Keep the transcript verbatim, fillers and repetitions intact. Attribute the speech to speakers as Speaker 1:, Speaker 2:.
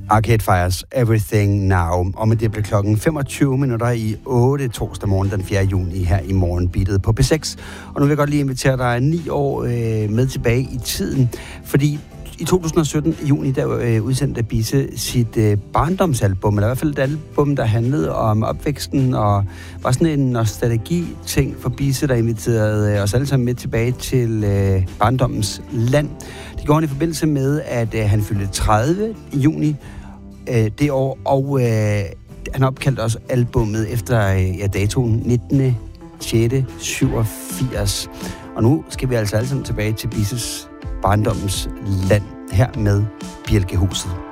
Speaker 1: Arcade Fire's Everything Now. Og med det blev klokken femogtyve minutter i otte torsdag morgen den fjerde juni her i Morgenbeatet på P seks. Og nu vil jeg godt lige invitere dig ni år øh, med tilbage i tiden, fordi i to tusind og sytten i juni, der øh, udsendte Bisse sit øh, barndomsalbum, eller i hvert fald et album, der handlede om opvæksten, og var sådan en nostalgi-ting for Bisse, der inviterede øh, os alle sammen med tilbage til øh, barndommens land. Det gjorde han i forbindelse med, at øh, han fyldte tredive i juni øh, det år, og øh, han opkaldte også albummet efter øh, ja, datoen nittende sjette syvogfirs. Og nu skal vi altså alle sammen tilbage til Bisses barndommens land, her med Bjælkehuset.